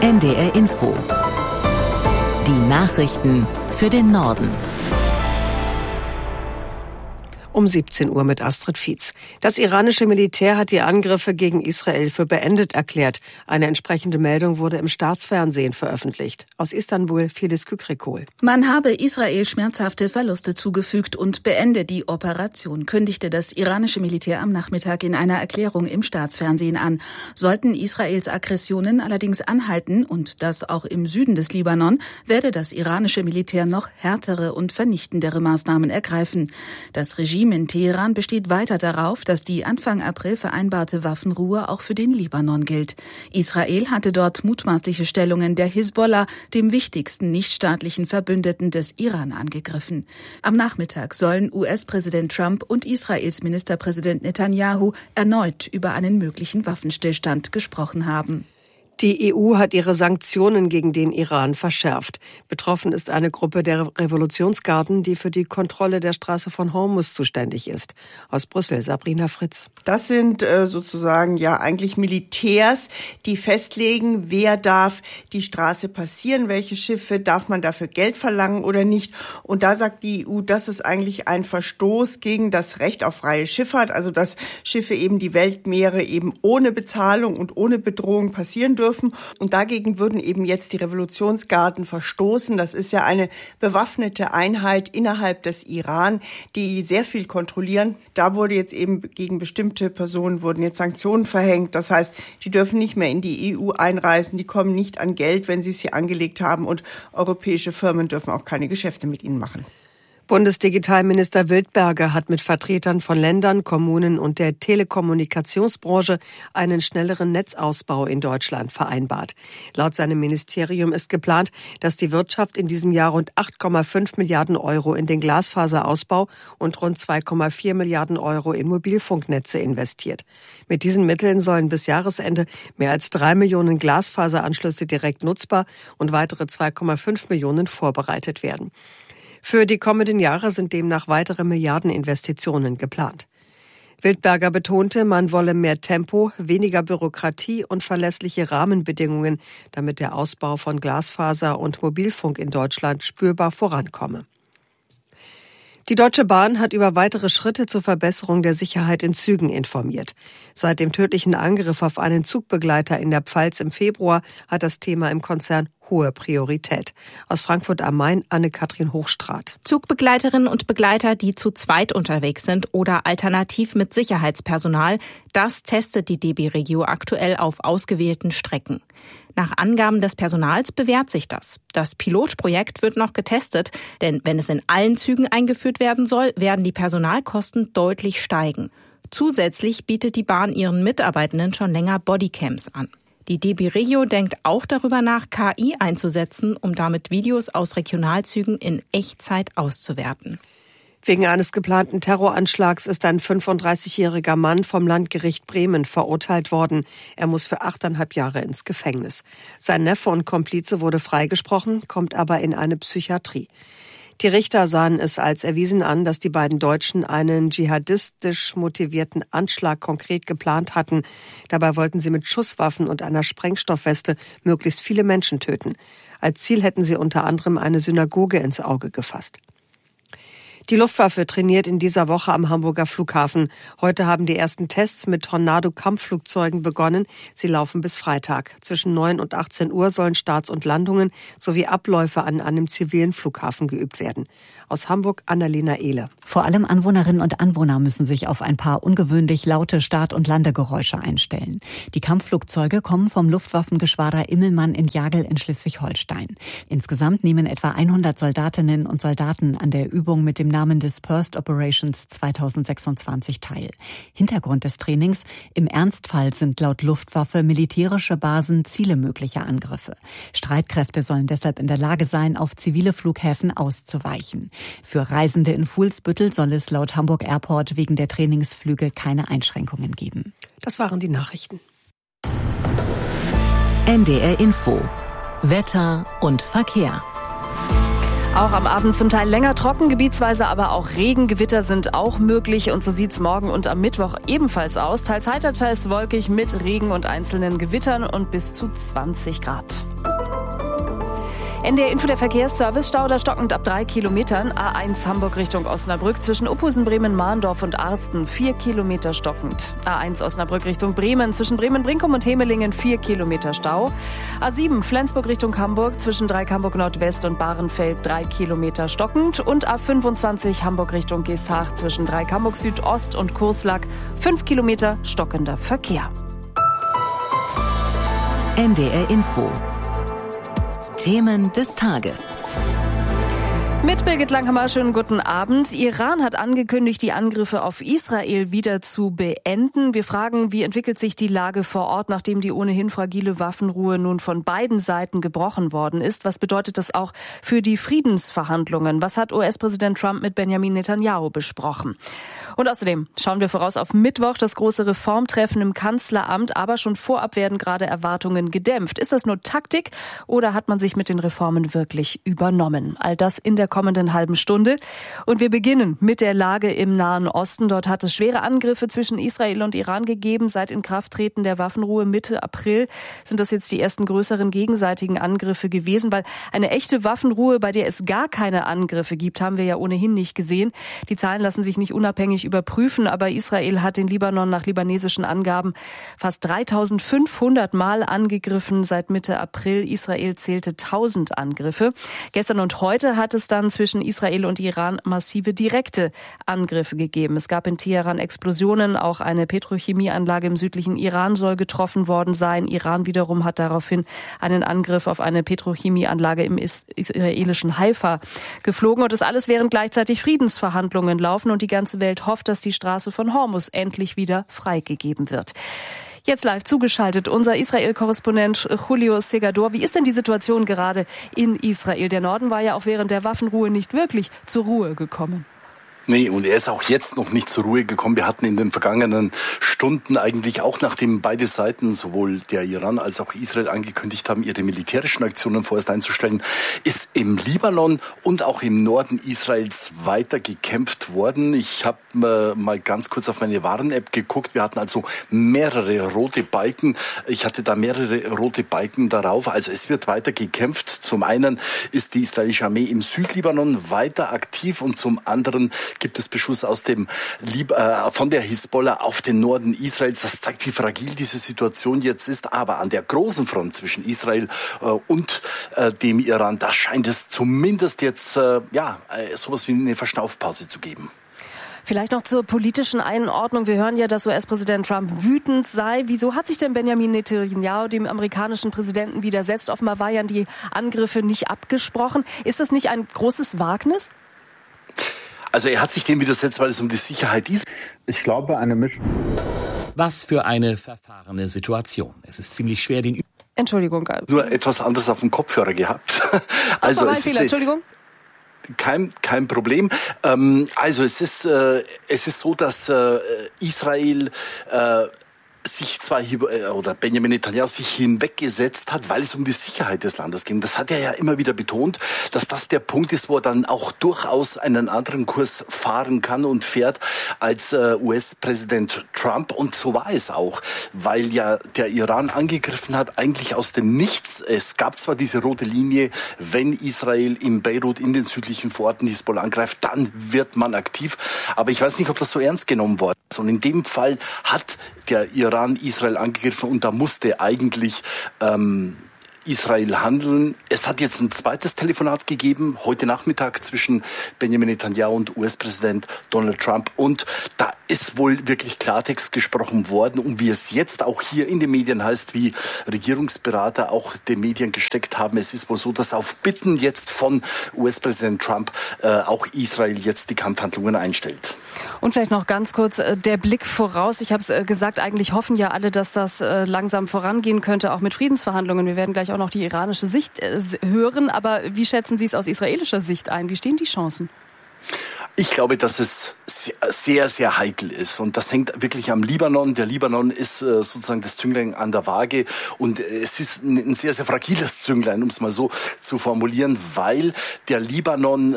NDR Info. Die Nachrichten für den Norden. Um 17 Uhr mit Astrid Fietz. Das iranische Militär hat die Angriffe gegen Israel für beendet erklärt. Eine entsprechende Meldung wurde im Staatsfernsehen veröffentlicht. Aus Istanbul, Filiz Kükrikol. Man habe Israel schmerzhafte Verluste zugefügt und beende die Operation, kündigte das iranische Militär am Nachmittag in einer Erklärung im Staatsfernsehen an. Sollten Israels Aggressionen allerdings anhalten, und das auch im Süden des Libanon, werde das iranische Militär noch härtere und vernichtendere Maßnahmen ergreifen. Das Regime in Teheran besteht weiter darauf, dass die Anfang April vereinbarte Waffenruhe auch für den Libanon gilt. Israel hatte dort mutmaßliche Stellungen der Hisbollah, dem wichtigsten nichtstaatlichen Verbündeten des Iran, angegriffen. Am Nachmittag sollen US-Präsident Trump und Israels Ministerpräsident Netanyahu erneut über einen möglichen Waffenstillstand gesprochen haben. Die EU hat ihre Sanktionen gegen den Iran verschärft. Betroffen ist eine Gruppe der Revolutionsgarden, die für die Kontrolle der Straße von Hormuz zuständig ist. Aus Brüssel, Sabrina Fritz. Das sind sozusagen ja eigentlich Militärs, die festlegen, wer darf die Straße passieren, welche Schiffe, darf man dafür Geld verlangen oder nicht. Und da sagt die EU, das ist eigentlich ein Verstoß gegen das Recht auf freie Schifffahrt, also dass Schiffe eben die Weltmeere eben ohne Bezahlung und ohne Bedrohung passieren dürfen. Und dagegen würden eben jetzt die Revolutionsgarden verstoßen. Das ist ja eine bewaffnete Einheit innerhalb des Iran, die sehr viel kontrollieren. Da wurde jetzt eben gegen bestimmte Personen wurden jetzt Sanktionen verhängt. Das heißt, die dürfen nicht mehr in die EU einreisen, die kommen nicht an Geld, wenn sie es hier angelegt haben, und europäische Firmen dürfen auch keine Geschäfte mit ihnen machen. Bundesdigitalminister Wildberger hat mit Vertretern von Ländern, Kommunen und der Telekommunikationsbranche einen schnelleren Netzausbau in Deutschland vereinbart. Laut seinem Ministerium ist geplant, dass die Wirtschaft in diesem Jahr rund 8,5 Milliarden Euro in den Glasfaserausbau und rund 2,4 Milliarden Euro in Mobilfunknetze investiert. Mit diesen Mitteln sollen bis Jahresende mehr als 3 Millionen Glasfaseranschlüsse direkt nutzbar und weitere 2,5 Millionen vorbereitet werden. Für die kommenden Jahre sind demnach weitere Milliardeninvestitionen geplant. Wildberger betonte, man wolle mehr Tempo, weniger Bürokratie und verlässliche Rahmenbedingungen, damit der Ausbau von Glasfaser und Mobilfunk in Deutschland spürbar vorankomme. Die Deutsche Bahn hat über weitere Schritte zur Verbesserung der Sicherheit in Zügen informiert. Seit dem tödlichen Angriff auf einen Zugbegleiter in der Pfalz im Februar hat das Thema im Konzern hohe Priorität. Aus Frankfurt am Main, Anne-Kathrin Hochstraat. Zugbegleiterinnen und Begleiter, die zu zweit unterwegs sind oder alternativ mit Sicherheitspersonal, das testet die DB Regio aktuell auf ausgewählten Strecken. Nach Angaben des Personals bewährt sich das. Das Pilotprojekt wird noch getestet, denn wenn es in allen Zügen eingeführt werden soll, werden die Personalkosten deutlich steigen. Zusätzlich bietet die Bahn ihren Mitarbeitenden schon länger Bodycams an. Die DB Regio denkt auch darüber nach, KI einzusetzen, um damit Videos aus Regionalzügen in Echtzeit auszuwerten. Wegen eines geplanten Terroranschlags ist ein 35-jähriger Mann vom Landgericht Bremen verurteilt worden. Er muss für 8,5 Jahre ins Gefängnis. Sein Neffe und Komplize wurde freigesprochen, kommt aber in eine Psychiatrie. Die Richter sahen es als erwiesen an, dass die beiden Deutschen einen dschihadistisch motivierten Anschlag konkret geplant hatten. Dabei wollten sie mit Schusswaffen und einer Sprengstoffweste möglichst viele Menschen töten. Als Ziel hätten sie unter anderem eine Synagoge ins Auge gefasst. Die Luftwaffe trainiert in dieser Woche am Hamburger Flughafen. Heute haben die ersten Tests mit Tornado-Kampfflugzeugen begonnen. Sie laufen bis Freitag. Zwischen 9 und 18 Uhr sollen Starts und Landungen sowie Abläufe an einem zivilen Flughafen geübt werden. Aus Hamburg, Annalena Ehle. Vor allem Anwohnerinnen und Anwohner müssen sich auf ein paar ungewöhnlich laute Start- und Landegeräusche einstellen. Die Kampfflugzeuge kommen vom Luftwaffengeschwader Immelmann in Jagel in Schleswig-Holstein. Insgesamt nehmen etwa 100 Soldatinnen und Soldaten an der Übung mit dem Namen Dispersed Operations 2026 teil. Hintergrund des Trainings: im Ernstfall sind laut Luftwaffe militärische Basen Ziele möglicher Angriffe. Streitkräfte sollen deshalb in der Lage sein, auf zivile Flughäfen auszuweichen. Für Reisende in Fuhlsbüttel soll es laut Hamburg Airport wegen der Trainingsflüge keine Einschränkungen geben. Das waren die Nachrichten. NDR Info. Wetter und Verkehr. Auch am Abend zum Teil länger trocken, gebietsweise aber auch Regengewitter sind auch möglich. Und so sieht's morgen und am Mittwoch ebenfalls aus. Teils heiter, teils wolkig mit Regen und einzelnen Gewittern und bis zu 20 Grad. NDR Info, der Verkehrsservice, Stau oder stockend ab 3 Kilometern. A1 Hamburg Richtung Osnabrück zwischen Uphusen, Bremen, Mahndorf und Arsten 4 Kilometer stockend. A1 Osnabrück Richtung Bremen zwischen Bremen-Brinkum und Hemelingen 4 Kilometer Stau. A7 Flensburg Richtung Hamburg zwischen Dreieck-Hamburg Nordwest und Bahrenfeld 3 Kilometer stockend. Und A25 Hamburg Richtung Geesthacht zwischen Dreieck-Hamburg Südost und Kurslack 5 Kilometer stockender Verkehr. NDR Info. Themen des Tages. Mit Birgit Langhammer, schönen guten Abend. Iran hat angekündigt, die Angriffe auf Israel wieder zu beenden. Wir fragen, wie entwickelt sich die Lage vor Ort, nachdem die ohnehin fragile Waffenruhe nun von beiden Seiten gebrochen worden ist? Was bedeutet das auch für die Friedensverhandlungen? Was hat US-Präsident Trump mit Benjamin Netanyahu besprochen? Und außerdem schauen wir voraus auf Mittwoch, das große Reformtreffen im Kanzleramt. Aber schon vorab werden gerade Erwartungen gedämpft. Ist das nur Taktik oder hat man sich mit den Reformen wirklich übernommen? All das in der kommenden halben Stunde. Und wir beginnen mit der Lage im Nahen Osten. Dort hat es schwere Angriffe zwischen Israel und Iran gegeben. Seit Inkrafttreten der Waffenruhe Mitte April sind das jetzt die ersten größeren gegenseitigen Angriffe gewesen, weil eine echte Waffenruhe, bei der es gar keine Angriffe gibt, haben wir ja ohnehin nicht gesehen. Die Zahlen lassen sich nicht unabhängig überprüfen, aber Israel hat den Libanon nach libanesischen Angaben fast 3.500 Mal angegriffen seit Mitte April. Israel zählte 1.000 Angriffe. Gestern und heute hat es dann zwischen Israel und Iran massive direkte Angriffe gegeben. Es gab in Teheran Explosionen, auch eine Petrochemieanlage im südlichen Iran soll getroffen worden sein. Iran wiederum hat daraufhin einen Angriff auf eine Petrochemieanlage im israelischen Haifa geflogen. Und das alles während gleichzeitig Friedensverhandlungen laufen und die ganze Welt hofft, dass die Straße von Hormuz endlich wieder freigegeben wird. Jetzt live zugeschaltet unser Israel-Korrespondent Julio Segador. Wie ist denn die Situation gerade in Israel? Der Norden war ja auch während der Waffenruhe nicht wirklich zur Ruhe gekommen. Nee, und er ist auch jetzt noch nicht zur Ruhe gekommen. Wir hatten in den vergangenen Stunden eigentlich auch, nachdem beide Seiten, sowohl der Iran als auch Israel, angekündigt haben, ihre militärischen Aktionen vorerst einzustellen, ist im Libanon und auch im Norden Israels weiter gekämpft worden. Ich habe mal ganz kurz auf meine Warn-App geguckt. Wir hatten also mehrere rote Balken. Ich hatte da mehrere rote Balken darauf. Also es wird weiter gekämpft. Zum einen ist die israelische Armee im Südlibanon weiter aktiv und zum anderen gibt es Beschuss aus dem von der Hisbollah auf den Norden Israels. Das zeigt, wie fragil diese Situation jetzt ist. Aber an der großen Front zwischen Israel und dem Iran, da scheint es zumindest jetzt sowas wie eine Verschnaufpause zu geben. Vielleicht noch zur politischen Einordnung. Wir hören ja, dass US-Präsident Trump wütend sei. Wieso hat sich denn Benjamin Netanyahu dem amerikanischen Präsidenten widersetzt? Offenbar waren die Angriffe nicht abgesprochen. Ist das nicht ein großes Wagnis? Also er hat sich dem widersetzt, weil es um die Sicherheit ist. Ich glaube, eine Mischung. Was für eine verfahrene Situation. Es ist ziemlich schwer, den... Entschuldigung. Nur etwas anderes auf dem Kopfhörer gehabt. Das war mein Fehler, Entschuldigung. Kein Problem. Also es ist so, dass Israel sich zwar oder Benjamin Netanyahu sich hinweggesetzt hat, weil es um die Sicherheit des Landes ging. Das hat er ja immer wieder betont, dass das der Punkt ist, wo er dann auch durchaus einen anderen Kurs fahren kann und fährt als US-Präsident Trump. Und so war es auch, weil ja der Iran angegriffen hat, eigentlich aus dem Nichts. Es gab zwar diese rote Linie, wenn Israel in Beirut in den südlichen Vororten Hisbollah angreift, dann wird man aktiv. Aber ich weiß nicht, ob das so ernst genommen worden ist. Und in dem Fall hat der Iran Israel angegriffen und da musste eigentlich Israel handeln. Es hat jetzt ein zweites Telefonat gegeben, heute Nachmittag zwischen Benjamin Netanyahu und US-Präsident Donald Trump. Und da ist wohl wirklich Klartext gesprochen worden. Und wie es jetzt auch hier in den Medien heißt, wie Regierungsberater auch den Medien gesteckt haben, es ist wohl so, dass auf Bitten jetzt von US-Präsident Trump auch Israel jetzt die Kampfhandlungen einstellt. Und vielleicht noch ganz kurz der Blick voraus. Ich habe es gesagt, eigentlich hoffen ja alle, dass das langsam vorangehen könnte, auch mit Friedensverhandlungen. Wir werden gleich auch noch die iranische Sicht hören. Aber wie schätzen Sie es aus israelischer Sicht ein? Wie stehen die Chancen? Ich glaube, dass es sehr, sehr heikel ist. Und das hängt wirklich am Libanon. Der Libanon ist sozusagen das Zünglein an der Waage. Und es ist ein sehr, sehr fragiles Zünglein, um es mal so zu formulieren, weil der Libanon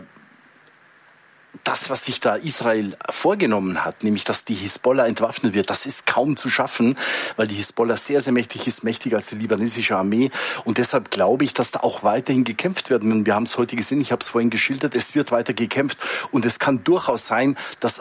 das, was sich da Israel vorgenommen hat, nämlich dass die Hisbollah entwaffnet wird, das ist kaum zu schaffen, weil die Hisbollah sehr, sehr mächtig ist, mächtiger als die libanesische Armee. Und deshalb glaube ich, dass da auch weiterhin gekämpft wird. Und wir haben es heute gesehen, ich habe es vorhin geschildert, es wird weiter gekämpft. Und es kann durchaus sein, dass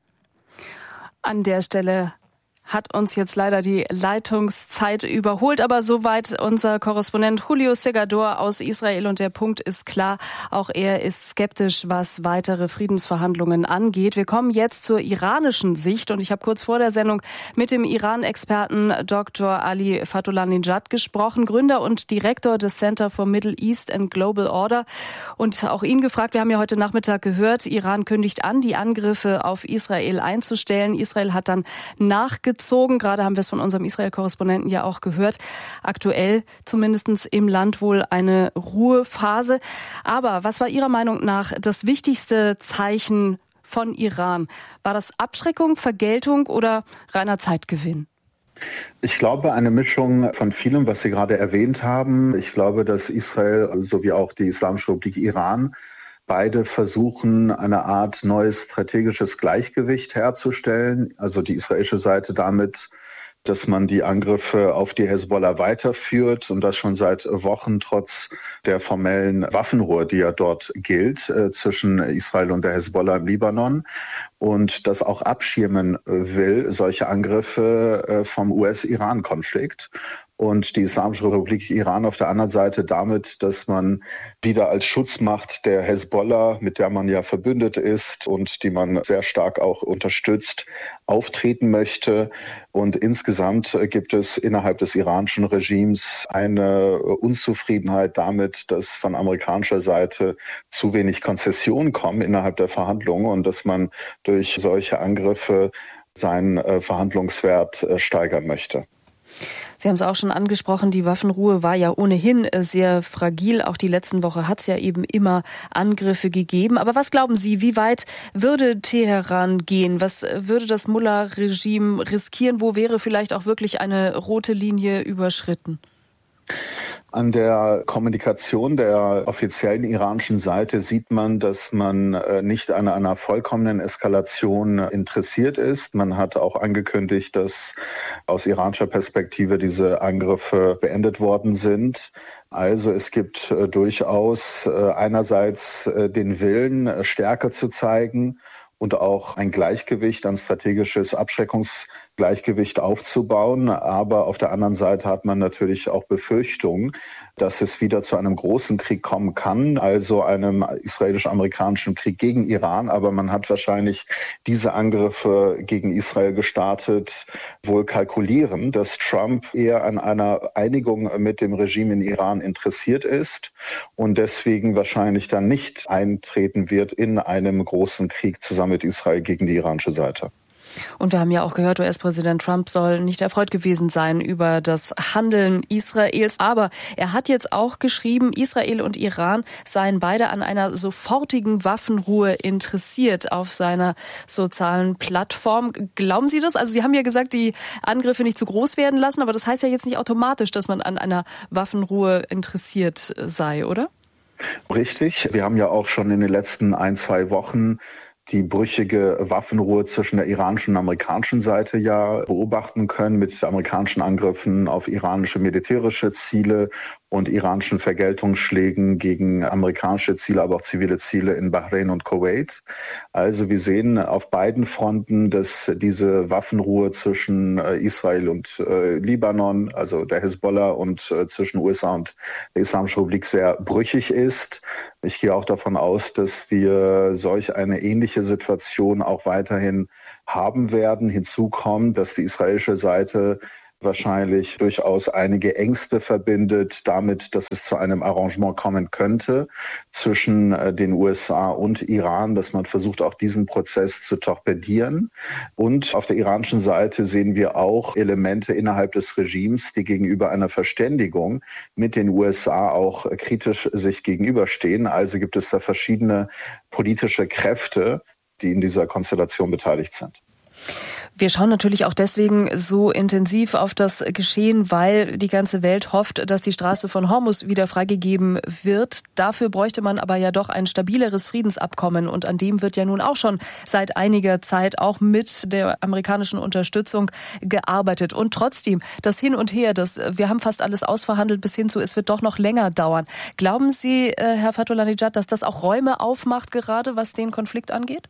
an der Stelle hat uns jetzt leider die Leitungszeit überholt, aber soweit unser Korrespondent Julio Segador aus Israel und der Punkt ist klar, auch er ist skeptisch, was weitere Friedensverhandlungen angeht. Wir kommen jetzt zur iranischen Sicht und ich habe kurz vor der Sendung mit dem Iran-Experten Dr. Ali Fatullah-Nejad gesprochen, Gründer und Direktor des Center for Middle East and Global Order und auch ihn gefragt, wir haben ja heute Nachmittag gehört, Iran kündigt an, die Angriffe auf Israel einzustellen. Israel hat dann nachgezogen. Gerade haben wir es von unserem Israel-Korrespondenten ja auch gehört. Aktuell zumindest im Land wohl eine Ruhephase. Aber was war Ihrer Meinung nach das wichtigste Zeichen von Iran? War das Abschreckung, Vergeltung oder reiner Zeitgewinn? Ich glaube, eine Mischung von vielem, was Sie gerade erwähnt haben. Ich glaube, dass Israel sowie auch die Islamische Republik Iran beide versuchen, eine Art neues strategisches Gleichgewicht herzustellen. Also die israelische Seite damit, dass man die Angriffe auf die Hezbollah weiterführt und das schon seit Wochen trotz der formellen Waffenruhe, die ja dort gilt, zwischen Israel und der Hezbollah im Libanon und das auch abschirmen will, solche Angriffe vom US-Iran-Konflikt. Und die Islamische Republik Iran auf der anderen Seite damit, dass man wieder als Schutzmacht der Hezbollah, mit der man ja verbündet ist und die man sehr stark auch unterstützt, auftreten möchte. Und insgesamt gibt es innerhalb des iranischen Regimes eine Unzufriedenheit damit, dass von amerikanischer Seite zu wenig Konzessionen kommen innerhalb der Verhandlungen und dass man durch solche Angriffe seinen Verhandlungswert steigern möchte. Sie haben es auch schon angesprochen, die Waffenruhe war ja ohnehin sehr fragil. Auch die letzten Woche hat es ja eben immer Angriffe gegeben. Aber was glauben Sie, wie weit würde Teheran gehen? Was würde das Mullah-Regime riskieren? Wo wäre vielleicht auch wirklich eine rote Linie überschritten? An der Kommunikation der offiziellen iranischen Seite sieht man, dass man nicht an einer vollkommenen Eskalation interessiert ist. Man hat auch angekündigt, dass aus iranischer Perspektive diese Angriffe beendet worden sind. Also es gibt durchaus einerseits den Willen, Stärke zu zeigen und auch ein Gleichgewicht, ein strategisches Abschreckungsgleichgewicht aufzubauen. Aber auf der anderen Seite hat man natürlich auch Befürchtungen, dass es wieder zu einem großen Krieg kommen kann, also einem israelisch-amerikanischen Krieg gegen Iran. Aber man hat wahrscheinlich diese Angriffe gegen Israel gestartet, wohl kalkulieren, dass Trump eher an einer Einigung mit dem Regime in Iran interessiert ist und deswegen wahrscheinlich dann nicht eintreten wird in einem großen Krieg zusammen mit Israel gegen die iranische Seite. Und wir haben ja auch gehört, US-Präsident Trump soll nicht erfreut gewesen sein über das Handeln Israels. Aber er hat jetzt auch geschrieben, Israel und Iran seien beide an einer sofortigen Waffenruhe interessiert auf seiner sozialen Plattform. Glauben Sie das? Also Sie haben ja gesagt, die Angriffe nicht zu groß werden lassen, aber das heißt ja jetzt nicht automatisch, dass man an einer Waffenruhe interessiert sei, oder? Richtig. Wir haben ja auch schon in den letzten 1-2 Wochen die brüchige Waffenruhe zwischen der iranischen und amerikanischen Seite ja beobachten können mit amerikanischen Angriffen auf iranische militärische Ziele und iranischen Vergeltungsschlägen gegen amerikanische Ziele, aber auch zivile Ziele in Bahrain und Kuwait. Also wir sehen auf beiden Fronten, dass diese Waffenruhe zwischen Israel und Libanon, also der Hezbollah und zwischen USA und der Islamischen Republik sehr brüchig ist. Ich gehe auch davon aus, dass wir solch eine ähnliche Situation auch weiterhin haben werden. Hinzu kommt, dass die israelische Seite wahrscheinlich durchaus einige Ängste verbindet damit, dass es zu einem Arrangement kommen könnte zwischen den USA und Iran, dass man versucht, auch diesen Prozess zu torpedieren. Und auf der iranischen Seite sehen wir auch Elemente innerhalb des Regimes, die gegenüber einer Verständigung mit den USA auch kritisch sich gegenüberstehen. Also gibt es da verschiedene politische Kräfte, die in dieser Konstellation beteiligt sind. Wir schauen natürlich auch deswegen so intensiv auf das Geschehen, weil die ganze Welt hofft, dass die Straße von Hormuz wieder freigegeben wird. Dafür bräuchte man aber ja doch ein stabileres Friedensabkommen. Und an dem wird ja nun auch schon seit einiger Zeit auch mit der amerikanischen Unterstützung gearbeitet. Und trotzdem, das Hin und Her, wir haben fast alles ausverhandelt bis hin zu, es wird doch noch länger dauern. Glauben Sie, Herr Fatullahnejad, dass das auch Räume aufmacht, gerade was den Konflikt angeht?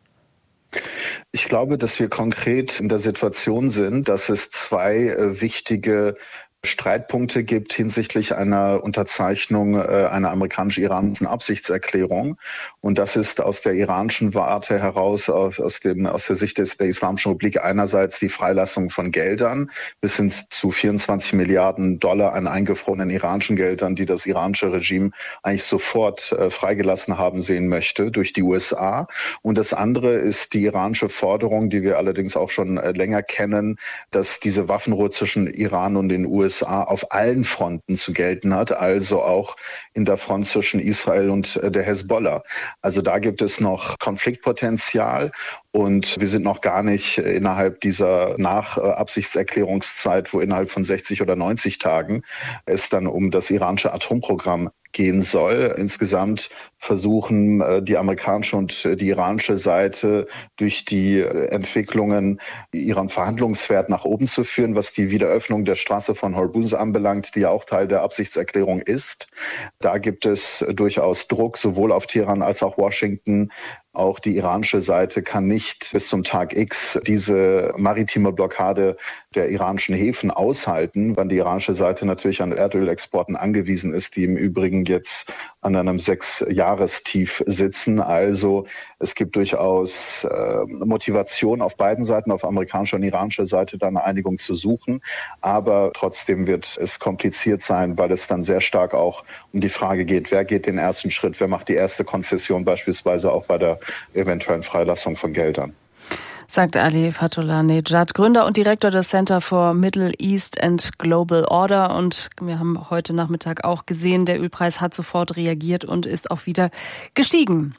Ich glaube, dass wir konkret in der Situation sind, dass es zwei wichtige Streitpunkte gibt hinsichtlich einer Unterzeichnung einer amerikanisch-iranischen Absichtserklärung. Und das ist aus der iranischen Warte heraus, aus der Sicht der Islamischen Republik einerseits die Freilassung von Geldern bis hin zu 24 Milliarden Dollar an eingefrorenen iranischen Geldern, die das iranische Regime eigentlich sofort freigelassen haben sehen möchte durch die USA. Und das andere ist die iranische Forderung, die wir allerdings auch schon länger kennen, dass diese Waffenruhe zwischen Iran und den USA auf allen Fronten zu gelten hat, also auch in der Front zwischen Israel und der Hezbollah. Also da gibt es noch Konfliktpotenzial und wir sind noch gar nicht innerhalb dieser Nachabsichtserklärungszeit, wo innerhalb von 60 oder 90 Tagen es dann um das iranische Atomprogramm gehen soll. Insgesamt versuchen die amerikanische und die iranische Seite durch die Entwicklungen ihren Verhandlungswert nach oben zu führen, was die Wiederöffnung der Straße von Hormuz anbelangt, die ja auch Teil der Absichtserklärung ist. Da gibt es durchaus Druck, sowohl auf Teheran als auch Washington. Auch die iranische Seite kann nicht bis zum Tag X diese maritime Blockade der iranischen Häfen aushalten, weil die iranische Seite natürlich an Erdölexporten angewiesen ist, die im Übrigen jetzt an einem 6-Jahrestief sitzen. Also es gibt durchaus Motivation auf beiden Seiten, auf amerikanischer und iranischer Seite, da eine Einigung zu suchen. Aber trotzdem wird es kompliziert sein, weil es dann sehr stark auch um die Frage geht, wer geht den ersten Schritt, wer macht die erste Konzession, beispielsweise auch bei der eventuellen Freilassung von Geldern. Sagt Ali Fatullahnejad, Gründer und Direktor des Center for Middle East and Global Order. Und wir haben heute Nachmittag auch gesehen, der Ölpreis hat sofort reagiert und ist auch wieder gestiegen.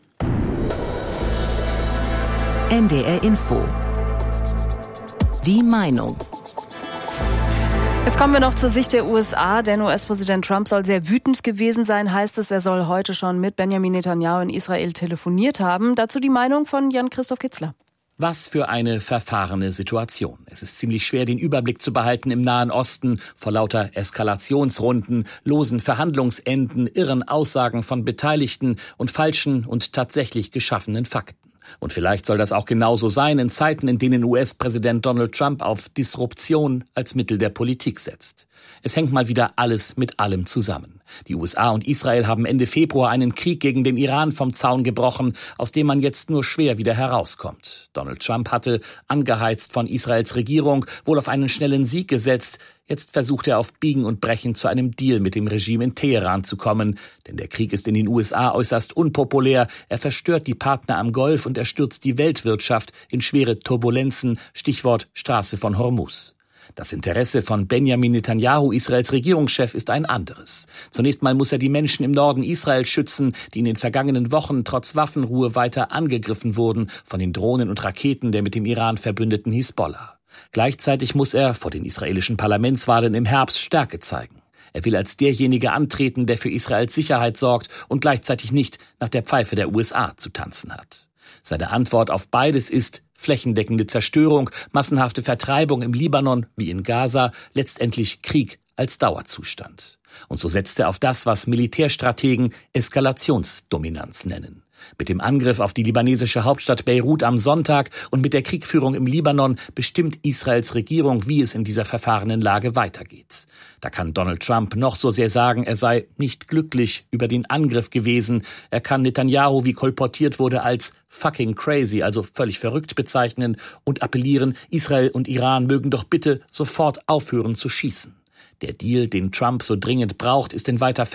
NDR Info. Die Meinung. Jetzt kommen wir noch zur Sicht der USA, denn US-Präsident Trump soll sehr wütend gewesen sein, heißt es. Er soll heute schon mit Benjamin Netanyahu in Israel telefoniert haben. Dazu die Meinung von Jan-Christoph Kitzler. Was für eine verfahrene Situation. Es ist ziemlich schwer, den Überblick zu behalten im Nahen Osten vor lauter Eskalationsrunden, losen Verhandlungsenden, irren Aussagen von Beteiligten und falschen und tatsächlich geschaffenen Fakten. Und vielleicht soll das auch genauso sein in Zeiten, in denen US-Präsident Donald Trump auf Disruption als Mittel der Politik setzt. Es hängt mal wieder alles mit allem zusammen. Die USA und Israel haben Ende Februar einen Krieg gegen den Iran vom Zaun gebrochen, aus dem man jetzt nur schwer wieder herauskommt. Donald Trump hatte, angeheizt von Israels Regierung, wohl auf einen schnellen Sieg gesetzt. Jetzt versucht er auf Biegen und Brechen zu einem Deal mit dem Regime in Teheran zu kommen. Denn der Krieg ist in den USA äußerst unpopulär. Er verstört die Partner am Golf und er stürzt die Weltwirtschaft in schwere Turbulenzen. Stichwort Straße von Hormuz. Das Interesse von Benjamin Netanyahu, Israels Regierungschef, ist ein anderes. Zunächst mal muss er die Menschen im Norden Israels schützen, die in den vergangenen Wochen trotz Waffenruhe weiter angegriffen wurden von den Drohnen und Raketen der mit dem Iran verbündeten Hisbollah. Gleichzeitig muss er vor den israelischen Parlamentswahlen im Herbst Stärke zeigen. Er will als derjenige antreten, der für Israels Sicherheit sorgt und gleichzeitig nicht nach der Pfeife der USA zu tanzen hat. Seine Antwort auf beides ist flächendeckende Zerstörung, massenhafte Vertreibung im Libanon wie in Gaza, letztendlich Krieg als Dauerzustand. Und so setzt er auf das, was Militärstrategen Eskalationsdominanz nennen. Mit dem Angriff auf die libanesische Hauptstadt Beirut am Sonntag und mit der Kriegführung im Libanon bestimmt Israels Regierung, wie es in dieser verfahrenen Lage weitergeht. Da kann Donald Trump noch so sehr sagen, er sei nicht glücklich über den Angriff gewesen. Er kann Netanyahu, wie kolportiert wurde, als fucking crazy, also völlig verrückt bezeichnen und appellieren, Israel und Iran mögen doch bitte sofort aufhören zu schießen. Der Deal, den Trump so dringend braucht, ist in weiter